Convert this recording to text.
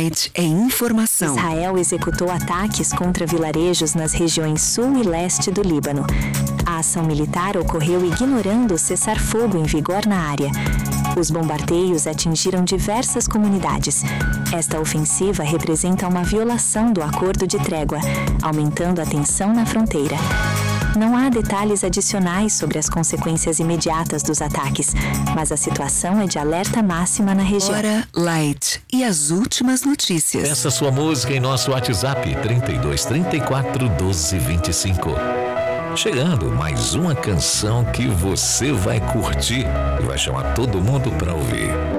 Light é informação. Israel executou ataques contra vilarejos nas regiões sul e leste do Líbano. A ação militar ocorreu ignorando o cessar-fogo em vigor na área. Os bombardeios atingiram diversas comunidades. Esta ofensiva representa uma violação do acordo de trégua, aumentando a tensão na fronteira. Não há detalhes adicionais sobre as consequências imediatas dos ataques, mas a situação é de alerta máxima na região. Hora Light e as últimas notícias. Peça sua música em nosso WhatsApp 32 34 12 25. Chegando mais uma canção que você vai curtir e vai chamar todo mundo para ouvir.